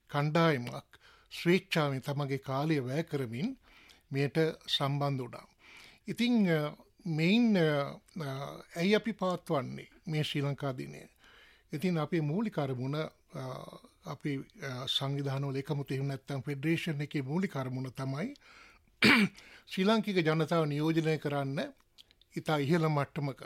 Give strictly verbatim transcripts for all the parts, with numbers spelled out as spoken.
කණ්ඩායමක් ස්වේච්ඡාවෙන් තමගේ කාලය වැය කරමින් මෙයට සම්බන්ධ වුණා. ඉතින් මෙයින් ඇයි අපි පවත්වන්නේ මේ ශ්‍රී ලංකා දිනය? ඉතින් අපේ මූලික අරමුණ අපි සංවිධානවල එකමුතු එහෙම නැත්නම් ෆෙඩරේෂන් එකේ මූලික අරමුණ තමයි ශ්‍රී ලාංකික ජනතාව නියෝජනය කරන්න ඉතා ඉහළ මට්ටමක.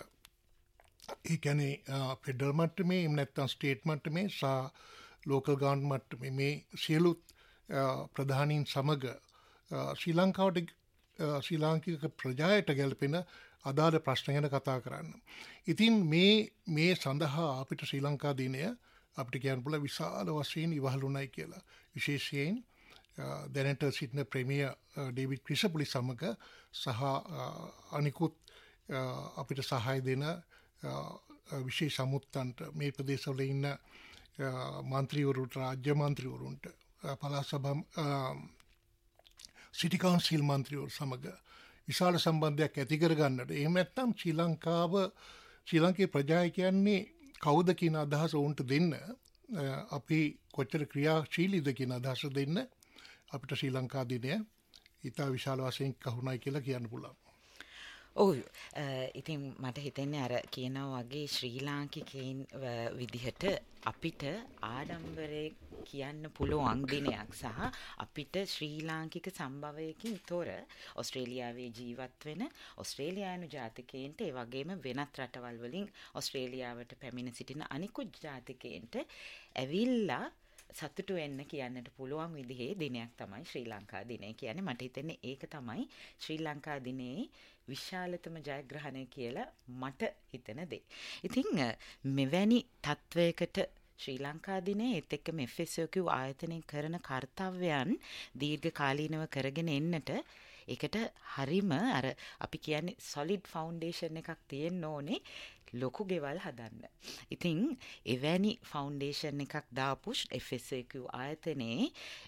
ඒ කියන්නේ ෆෙඩරල් මට්ටමේ එහෙම නැත්නම් ස්ටේට් මට්ටමේ සහ ලෝකල් ගවර්න්මන්ට් මට්ටමේ මේ සියලු ප්‍රධානීන් සමග ශ්‍රී ලංකාවට ශ්‍රී ලාංකික ප්‍රජායට ගැලපෙන අදාළ ප්‍රශ්න ගැන කතා කරන්න. ඉතින් මේ මේ සඳහා අපිට ශ්‍රී ලංකා දිනය අපිට කියන්න පුළුවන් විශාල වශයෙන් ඉවහලුණයි කියලා. විශේෂයෙන් දැනට සිටින ප්‍රේමියර් ඩේවිඩ් ක්‍රිසපොලි සමග සහ අනිකුත් අපිට සහාය දෙන විශේෂ අමුත්තන්ට මේ ප්‍රදේශවල ඉන්න මන්ත්‍රීවරුන්ට රාජ්‍ය මන්ත්‍රීවරුන්ට පළාත් සභා සිටි කවුන්සිල් මන්ත්‍රීවරු සමග විශාල සම්බන්ධයක් ඇති කරගන්නට. එහෙම නැත්නම් ශ්‍රී ලංකාව ශ්‍රී ලංකේ ප්‍රජාය කියන්නේ කවුද කියන අදහස උන්ට දෙන්න අපි කොච්චර ක්‍රියාශීලීද කියන අදහස දෙන්න අපිට ශ්‍රී ලංකා දිනය ඉතා විශාල වශයෙන් කහුණයි කියලා කියන්න පුළුවන්. ඔව් ඉතින් මට හිතෙන්නේ අර කියනවා වගේ ශ්‍රී ලාංකිකයින් විදිහට අපිට ආඩම්බරේ කියන්න පුළුවන් දිනයක් සහ අපිට ශ්‍රී ලාංකික සම්භවයකින් තොර ඕස්ට්‍රේලියාවේ ජීවත් වෙන ඕස්ට්‍රේලියානු ජාතිකයන්ට ඒ වගේම වෙනත් රටවල් වලින් ඕස්ට්‍රේලියාවට පැමිණ සිටින අනිකුත් ජාතිකයන්ට ඇවිල්ලා සතුටු වෙන්න කියන්නට පුළුවන් විදිහේ දිනයක් තමයි ශ්‍රී ලංකා දිනය කියන්නේ. මට හිතෙන්නේ ඒක තමයි ශ්‍රී ලංකා දිනයේ විශාලතම ජයග්‍රහණය කියලා මට හිතෙන දේ. ඉතින් මෙවැනි තත්වයකට ශ්‍රී ලංකා දිනයේ ඒත් එක්කම එෆ් එස් ඔ කියු ආයතනයෙන් කරන කාර්යයන් දීර්ඝ කාලීනව කරගෙන එන්නට ඒකට හරිම අර අපි කියන්නේ solid foundation එකක් තියෙන්න ඕනේ ලොකු ගෙවල් හදන්න. ඉතින් එවැනි ෆවුන්ඩේෂන් එකක් දාපු එෆ් එස් ඔ කියු ආයතනයේ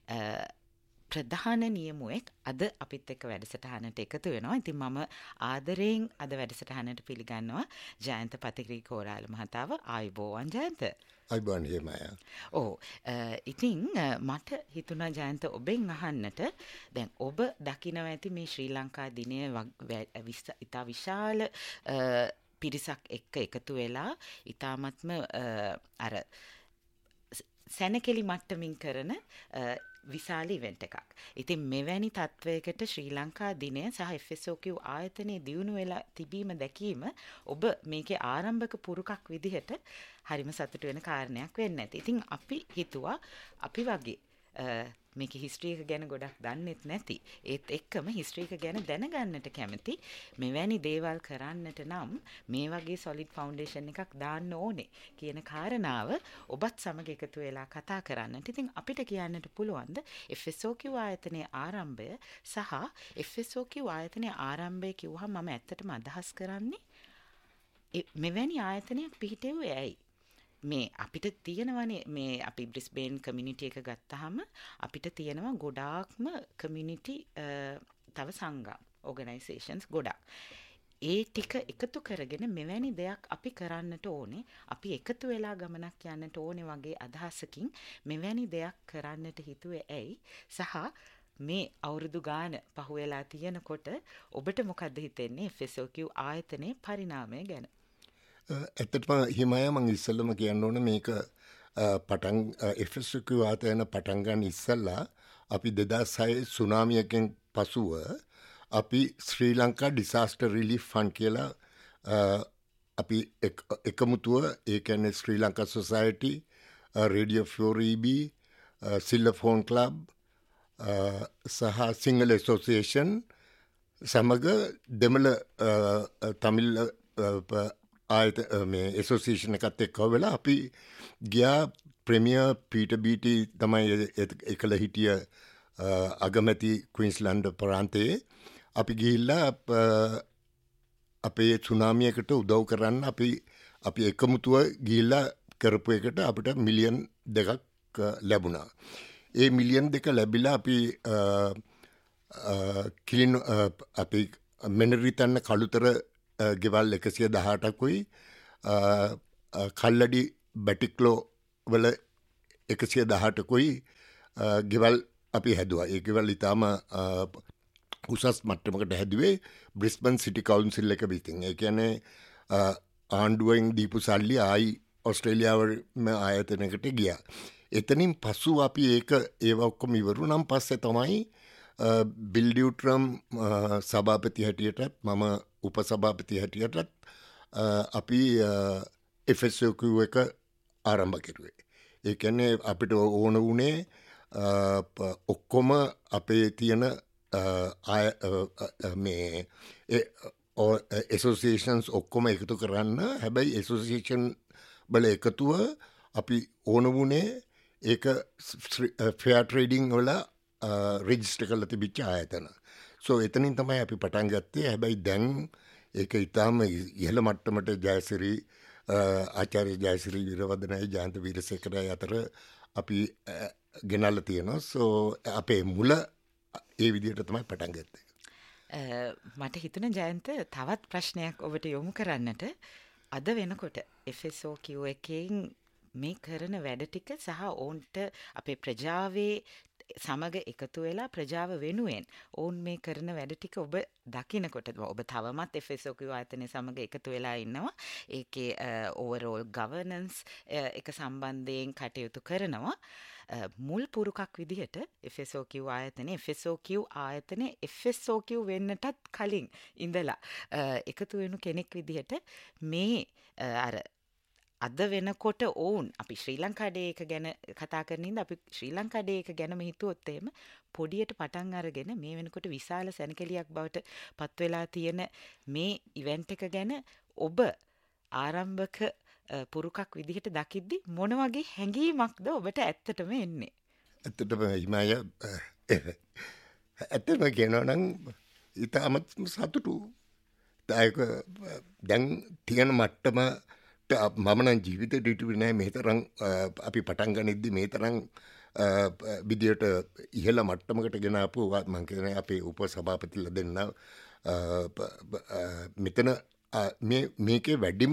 ප්‍රධාන නියමුවෙක් අද අපිත් එක්ක වැඩසටහනට එකතු වෙනවා. ඉතින් මම ආදරයෙන් අද වැඩසටහනට පිළිගන්නවා ජයන්ත පතිග්‍රී කෝරාල මහතාව. ආයුබෝවන් ජයන්ත. ආයුබෝවන් හේමය. ඔව් ඉතින් මට හිතුණා ජයන්ත ඔබෙන් අහන්නට දැන් ඔබ දකිනවා ඇති මේ ශ්‍රී ලංකා දිනය ඉතා විශාල පිරිසක් එක්ක එකතු වෙලා ඉතාමත්ම අර සැනකෙලි මට්ටමින් කරන විශාල ඉවෙන්ට් එකක්. ඉතින් මෙවැනි තත්වයකට ශ්‍රී ලංකා දිනය සහ එෆ් එස් ඔ කියු ආයතනයේ දියුණු වෙලා තිබීම දැකීම ඔබ මේකේ ආරම්භක පුරුකක් විදිහට හරිම සතුටු වෙන කාරණයක් වෙන්න ඇති. ඉතින් අපි හිතුවා අපි වගේ මේකේ හිස්ටරි එක ගැන ගොඩක් දන්නෙත් නැති ඒත් එක්කම හිස්ටරි එක ගැන දැනගන්නට කැමති මෙවැනි දේවල් කරන්නට නම් මේ වගේ solid foundation එකක් දාන්න ඕනේ කියන කාරණාව ඔබත් සමග එකතු වෙලා කතා කරන්නට. ඉතින් අපිට කියන්නට පුළුවන්ද එෆ් එස් ඔ කියු ආයතනයේ ආරම්භය සහ එෆ් එස් ඔ කියු ආයතනයේ ආරම්භය කිව්වහම මම ඇත්තටම අදහස් කරන්නේ මෙවැනි ආයතනයක් පිහිටෙව්වේ ඇයි? මේ අපිට තියෙනවනේ මේ අපි බ්‍රිස්බේන් කමියුනිටි එක ගත්තාම අපිට තියෙනවා ගොඩාක්ම කමියුනිටි තව සංගම් ඕගනයිසේෂන්ස් ගොඩක්. ඒ ටික එකතු කරගෙන මෙවැනි දෙයක් අපි කරන්නට ඕනේ. අපි එකතු වෙලා ගමනක් යන්නට ඕනේ වගේ අදහසකින් මෙවැනි දෙයක් කරන්නට හිතුවේ ඇයි? සහ මේ අවුරුදු ගාන පහුවෙලා තියෙනකොට ඔබට මොකද්ද හිතෙන්නේ එෆ් එස් ඔ කියු ආයතනයේ පරිණාමය ගැන? ඇත්තටම හිමය මං ඉස්සෙල්ලම කියන්න ඕන මේක පටන් එෆ් එස් ඔ කියු ආයතන පටන් ගන්න ඉස්සෙල්ලා අපි දෙදාස් හය සුනාමියකින් පසුව අපි ශ්‍රී ලංකා ඩිසාස්ටර් රිලීෆ් ෆන්ඩ් කියලා අපි එකමුතුව ඒ කියන්නේ ශ්‍රී ලංකා සොසයිටි රේඩියෝ ෆ්ලෝරීබී සිල්ලෆෝන් ක්ලබ් සහ සිංහල ඇසෝසියේෂන් සමග දෙමළ තමිල් ආයත මේ ඇසෝසියේෂන් එකත් එක්ක වෙලා අපි ගියා ප්‍රීමියර් පීටර් බීටි තමයි එකල හිටිය අගමැති ක්වීන්ස්ලන්ඩ් ප්‍රාන්තයේ අපි ගිහිල්ලා අපේ සුනාමියකට උදව් කරන්න අපි අපි එකමුතුව ගිහිල්ලා කරපු එකට අපිට මිලියන් දෙකක් ලැබුණා. ඒ මිලියන් දෙක ලැබිලා අපි කිලින් අපි මෙනරිතන්න කළුතර ගෙවල් එකසිය දහටකුයි කල්ලඩි බැටික්ලෝ වල එකසිය දහටකුයි ගෙවල් අපි හැදුවා. ඒ ගෙවල් ඉතාම උසස් මට්ටමකට හැදුවේ බ්‍රිස්බන් සිටි කවුන්සිල් එක විසින්. ඒ කියන්නේ ආණ්ඩුවෙන් දීපු සල්ලි ආයි ඔස්ට්‍රේලියාවම ආයතනයකට ගියා. එතනින් පසු අපි ඒක ඒව ඔක්කොම ඉවරු නම් පස්සේ තමයි බිල්ඩියුට්‍රම් සභාපති හැටියටත් මම උපසභාපති හැටියටත් අපි එෆ් එස් ඔ කියු එක ආරම්භ කෙරුවේ. ඒ කියන්නේ අපිට ඕන වුණේ ඔක්කොම අපේ තියෙන මේ ඇසෝසියේෂන්ස් ඔක්කොම එකතු කරන්න. හැබැයි ඇසෝසියේෂන් බල එකතුව අපි ඕන වුණේ ඒක ෆෙයා ට්‍රේඩිං වල රෙජිස්ටර් කරලා තිබිච්ච ආයතන. සෝ එතනින් තමයි අපි පටන් ගත්තේ. හැබැයි දැන් ඒක ඉතාම ඉහළ මට්ටමට ජයසිරි ආචාර්ය ජයසිරි වීරවදනයි ජයන්ත වීරසේකරයි අතර අපි ගෙනල්ලා තියෙනවා. සෝ අපේ මුල ඒ විදිහට තමයි පටන් ගත්තේ. මට හිතුණ ජයන්ත තවත් ප්‍රශ්නයක් ඔබට යොමු කරන්නට. අද වෙනකොට එෆ් එස් ඔ කියු එකෙන් මේ කරන වැඩ ටික සහ ඔවුන්ට අපේ ප්‍රජාවේ සමග එකතු වෙලා ප්‍රජාව වෙනුවෙන් ඔවුන් මේ කරන වැඩ ටික ඔබ දකිනකොට ඔබ තවමත් එෆ් එස් ඔ කියු ආයතනය සමග එකතු වෙලා ඉන්නවා. ඒකේ ඕවරෝල් ගවර්නන්ස් එක සම්බන්ධයෙන් කටයුතු කරනවා. මුල් පුරුකක් විදිහට එෆ් එස් ඔ කියු ආයතනය එෆ් එස් ඔ කියු ආයතනය එෆ් එස් ඔ කියු වෙන්නටත් කලින් ඉඳලා එකතු වෙනු කෙනෙක් විදිහට මේ අර අද වෙනකොට ඔවුන් අපි ශ්‍රී ලංකා ඩේ එක ගැන කතා කරන ඉඳ අපි ශ්‍රී ලංකා ඩේ එක ගැනම හිතුවොත් එහෙම පොඩියට පටන් අරගෙන මේ වෙනකොට විශාල සැනකෙලියක් බවට පත් වෙලා තියෙන මේ ඉවෙන්ට් එක ගැන ඔබ ආරම්භක පුරුකක් විදිහට දකිද්දි මොන වගේ හැඟීමක්ද ඔබට ඇත්තටම එන්නේ? ඇත්තටම හිමාය ඇත්තම කියනවා නම් ඉතාමත් සතුටු. ඒක දැන් තියෙන මට්ටම මම නම් ජීවිතේට හිතුවේ නෑ මේ තරම් අපි පටන් ගනිද්දි මේ තරම් විදියට ඉහළ මට්ටමකට ගෙන ආපු මම කියන්නේ අපේ උපසභාපතිලා දෙන්න මෙතන මේ මේකේ වැඩිම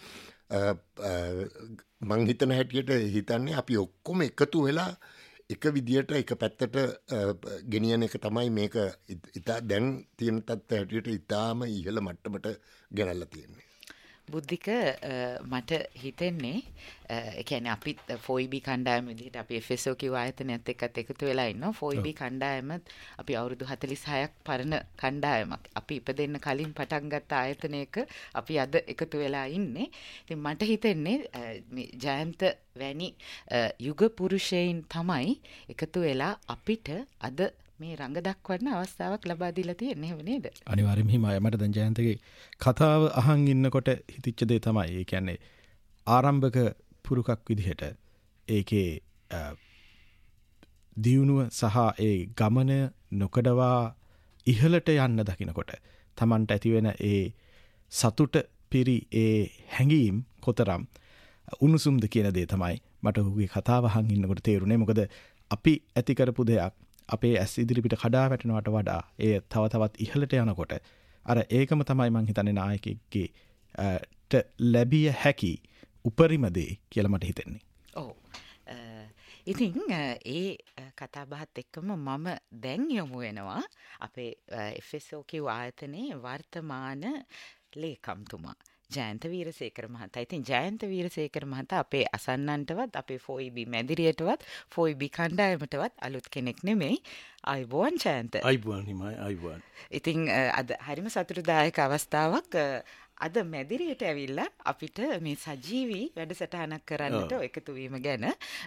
මං හිතන හැටියට හිතන්නේ අපි ඔක්කොම එකතු වෙලා එක විදියට එක පැත්තට ගෙනියන එක තමයි මේක ඉතා දැන් තියෙන තත්ත්වයට හැටියට ඉතාම ඉහළ මට්ටමට ගෙනල්ලා තියෙන්නේ. බුද්ධික මට හිතෙන්නේ ඒ කියන්නේ අපි ෆෝයිබී කණ්ඩායම විදිහට අපි එෆ් එස් ඔ කියු ආයතනයත් එක්කත් එකතු වෙලා ඉන්නවා. ෆෝයිබී කණ්ඩායමත් අපි අවුරුදු හතළිස් හයක් පරණ කණ්ඩායමක්. අපි ඉපදෙන්න කලින් පටන් ගත්ත ආයතනයක අපි අද එකතු වෙලා ඉන්නේ. ඉතින් මට හිතෙන්නේ මේ ජයන්ත වැනි යුග පුරුෂයන් තමයි එකතු වෙලා අපිට අද මේ රංග දක්වන්න අවස්ථාවක් ලබා දීලා තියෙන්නේ. එහෙම නේද? අනිවාර්යයෙන්ම හිමයි. මට දැන් ජයන්තගේ කතාව අහන් ඉන්නකොට හිතිච්ච දේ තමයි ඒ කියන්නේ ආරම්භක පුරුකක් විදිහට ඒකේ දියුණුව සහ ඒ ගමන නොකඩවා ඉහළට යන්න දකිනකොට Tamanට ඇති වෙන ඒ සතුට පිරි ඒ හැඟීම් කොතරම් උණුසුම්ද කියන දේ තමයි මට ඔහුගේ කතාව අහන් ඉන්නකොට තේරුනේ. මොකද අපි ඇති කරපු දෙයක් අපේ ඇස් ඉදිරිපිට කඩා වැටෙනවට වඩා ඒ තව තවත් ඉහළට යනකොට අර ඒකම තමයි මං හිතන්නේ නායකයෙක්ගේ ට ලැබිය හැකි උපරිම දේ කියලා මට හිතෙන්නේ. ඔව්. ඉතින් ඒ කතා බහත් එක්කම මම දැන් යොමු වෙනවා අපේ එෆ් එස් ඔ කියු ආයතනයේ වර්තමාන ලේකම්තුමා ජයන්ත වීරසේකර මහතා. ඉතින් ජයන්ත වීරසේකර මහතා අපේ අසන්නන්ටවත් අපේ ෆෝයිබී මැදිරියටවත් ෆෝයිබී කණ්ඩායමටවත් අලුත් කෙනෙක් නෙමෙයි. අයිබෝන් ජයන්ත. අයිබෝන් හිමයි අයිබෝන්. ඉතින් අද හරිම සතුටුදායක අවස්ථාවක්. අද මැදිරියට ඇවිල්ලා අපිට මේ සජීවී වැඩසටහනක් කරන්නට එකතු වීම ගැන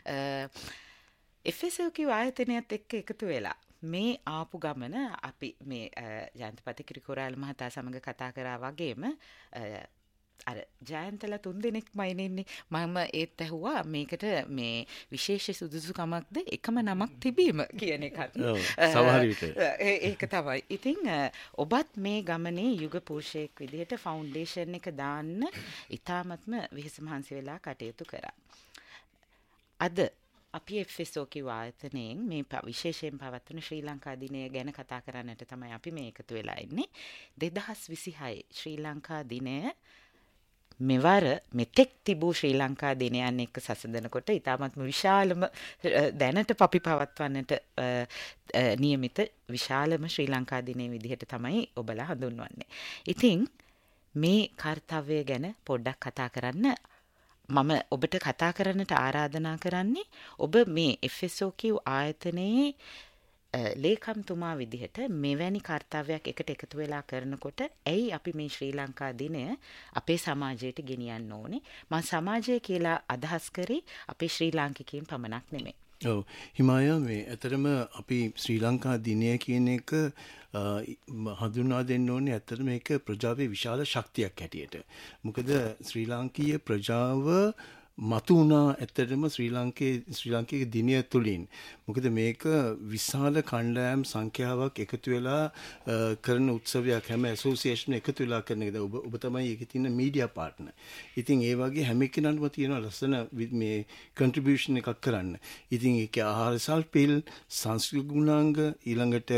එෆ් එස් ඔ කියු ආයතනයත් එක්ක එකතු වෙලා මේ ආපු ගමන අපි මේ ජයන්තපති කිරිකොරාල් මහතා සමග කතා කරා වගේම අර ජයන්තලා තුන් දෙනෙක්මයි ඉන්නේ. මම ඒත් ඇහුවා මේකට මේ විශේෂ සුදුසුකමක්ද එකම නමක් තිබීම කියන එකත්. සමහර විට ඒක තමයි. ඉතින් ඔබත් මේ ගමනේ යුග පුරුෂයෙක් විදිහට ෆවුන්ඩේෂන් එක දාන්න ඉතාමත්ම විහිස මහන්සි වෙලා කටයුතු කරා. අද අපි එෆ් එස් ඔ කියු ආයතනයෙන් මේ විශේෂයෙන් පවත්වන ශ්‍රී ලංකා දිනය ගැන කතා කරන්නට තමයි අපි මේ එකතු වෙලා ඉන්නේ. දෙදහස් විසිහය ශ්‍රී ලංකා දිනය මෙවර මෙතෙක් තිබූ ශ්‍රී ලංකා දිනයන් එක්ක සසඳනකොට ඉතාමත්ම විශාලම දැනට අපි පවත්වන්නට නියමිත විශාලම ශ්‍රී ලංකා දිනය විදිහට තමයි ඔබලා හඳුන්වන්නේ. ඉතින් මේ කාර්යය ගැන පොඩ්ඩක් කතා කරන්න මම ඔබට කතා කරන්නට ආරාධනා කරන්නේ ඔබ මේ එෆ් එස් ඕ කියු ආයතනයේ ලේකම්තුමා විදිහට මෙවැනි කාර්යයක් එකට එකතු වෙලා කරනකොට ඇයි අපි මේ ශ්‍රී ලංකා දිනය අපේ සමාජයට ගෙනියන්න ඕනේ? මම සමාජය කියලා අදහස් කරේ අපේ ශ්‍රී ලාංකිකයින් පමණක් නෙමෙයි. ඔව් හිමායා මේ ඇතරම අපි ශ්‍රී ලංකා දිනය කියන එක හඳුන්වා දෙන්න ඕනේ ඇත්තට මේක ප්‍රජාවේ විශාල ශක්තියක් හැටියට. මොකද ශ්‍රී ලාංකීය ප්‍රජාව මතු වුණා ඇත්තටම ශ්‍රී ලංකේ ශ්‍රී ලාංකික දිනය තුලින්. මොකද මේක විශාල කණ්ඩායම් සංඛ්‍යාවක් එකතු වෙලා කරන උත්සවයක්. හැම ඇසෝසියේෂන් එකතු වෙලා කරන එක. ඔබ ඔබ තමයි ඒකේ තියෙන මීඩියා පාර්ට්නර්. ඉතින් ඒ වගේ හැම කෙනාටම තියෙන ලස්සන මේ කන්ට්‍රිබියුෂන් එකක් කරන්න. ඉතින් ඒක ආහාර සල්පිල්, සංස්කෘතික ගුණාංග, ඊළඟට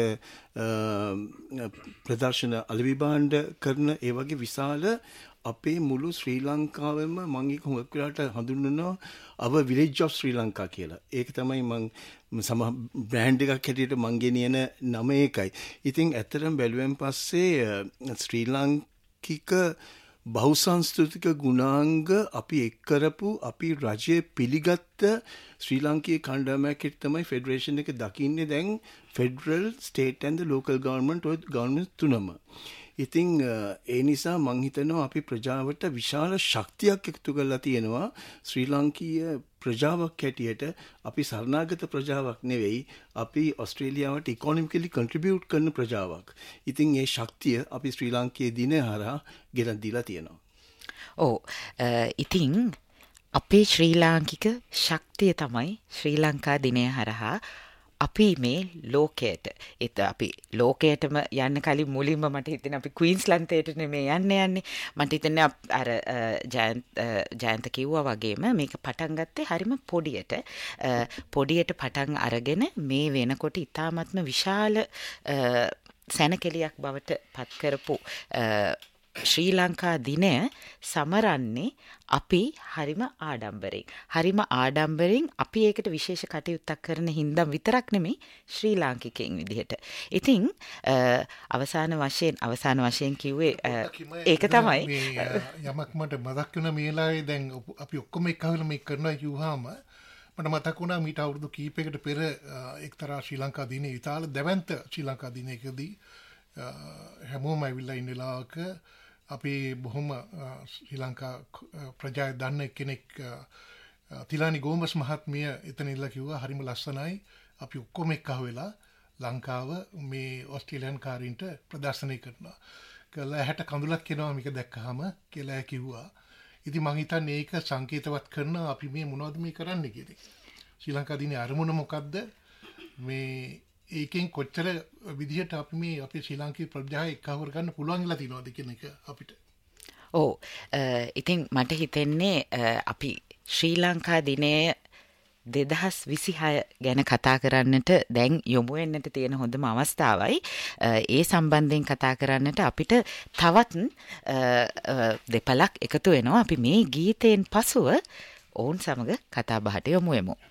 ප්‍රදර්ශන අලෙවි භාණ්ඩ කරන ඒ වගේ විශාල අපේ මුළු ශ්‍රී ලංකාවෙම මම ඒක හුඟක් වෙලාට හඳුන්වනවා අව විලේජ් ඔෆ් ශ්‍රී ලංකා කියලා. ඒක තමයි මම සම බ්‍රෑන්ඩ් එකක් හැටියට මං ගෙනියන නම ඒකයි. ඉතින් ඇත්තටම බැලුවෙන් පස්සේ ශ්‍රී ලාංකික බහුසංස්කෘතික ගුණාංග අපි එක් කරපු අපි රජයේ පිළිගත්ත ශ්‍රී ලාංකීය කණ්ඩායමක් තමයි ෆෙඩරේෂන් එක දකින්නේ දැන් federal, state and the local government ඔය ගවර්න්මන්ට් තුනම. ඉතින් ඒ නිසා මං හිතනවා අපි ප්‍රජාවට විශාල ශක්තියක් එකතු කරලා තියෙනවා. ශ්‍රී ලාංකීය ප්‍රජාවක් හැටියට අපි සරණාගත ප්‍රජාවක් නෙවෙයි, අපි ඔස්ට්‍රේලියාවට ඉකොනොමිකලි කන්ට්‍රිබියුට් කරන ප්‍රජාවක්. ඉතින් ඒ ශක්තිය අපි ශ්‍රී ලාංකීය දිනය හරහා ගෙනත් දීලා තියෙනවා. ඔව් ඉතින් අපේ ශ්‍රී ලාංකික ශක්තිය තමයි ශ්‍රී ලංකා දිනය හරහා අපි මේ ලෝකයට ඒත් අපි ලෝකයටම යන්න කලින් මුලින්ම මට හිතෙන අපි ක්වීන්ස්ලන්තයට නෙමෙයි යන්න යන්නේ. මට හිතෙන්නේ අර ජයන්ත ජයන්ත කිව්වා වගේම මේක පටන් ගත්තේ හරිම පොඩියට පොඩියට පටන් අරගෙන මේ වෙනකොට ඉතාමත්ම විශාල සැනකෙලියක් බවට පත් කරපු ශ්‍රී ලංකා දිනය සමරන්නේ අපි හරිම ආඩම්බරෙන්. හරිම ආඩම්බරෙන් අපි ඒකට විශේෂ කටයුත්තක් කරන හින්දා විතරක් නෙමෙයි ශ්‍රී ලාංකිකයන් විදිහට. ඉතින් අවසාන වශයෙන් අවසාන වශයෙන් කිව්වේ ඒක තමයි යමක් මට මතක් වෙන මේ වෙලාවේ දැන් අපි ඔක්කොම එකවල මේක කරනවා කිව්වහම මට මතක් වුණා මීට අවුරුදු කීපයකට පෙර එක්තරා ශ්‍රී ලංකා දිනේ ඉතාල දැවැන්ත ශ්‍රී ලංකා දිනයකදී හැමෝම ඇවිල්ලා ඉන්න වෙලාවක අපි බොහොම ශ්‍රී ලංකා ප්‍රජාය දන්න කෙනෙක් තිලානි ගෝමස් මහත්මිය එතන ඉල්ලා කිව්වා හරිම ලස්සනයි අපි ඔක්කොම එක්ක වෙලා ලංකාව මේ ඔස්ට්‍රේලියානු කාරින්ට ප්‍රදර්ශනය කරනවා. කළා ඇහැට කඳුලක් එනවා මේක දැක්කහම කියලා කිව්වා. ඉතින් මං හිතන්නේ ඒක සංකේතවත් කරන අපි මේ මොනවද මේ කරන්නේ කියන එක. ශ්‍රී ලංකා දිනේ අරමුණ මොකද්ද? මේ ඒකෙන් කොච්චර විදිහට අපි මේ අපේ ශ්‍රී ලාංකීය ප්‍රජාව එක්කව ගන්න පුළුවන් කියලා තියෙනවද කියන එක අපිට. ඔව් ඉතින් මට හිතෙන්නේ අපි ශ්‍රී ලංකා දිනය දෙදහස් විසිහය ගැන කතා කරන්නට දැන් යොමු වෙන්නට තියෙන හොඳම අවස්ථාවයි. ඒ සම්බන්ධයෙන් කතා කරන්නට අපිට තවත් දෙපළක් එකතු වෙනවා. අපි මේ ගීතයෙන් පසුව ඔවුන් සමග කතා බහට යොමු වෙමු.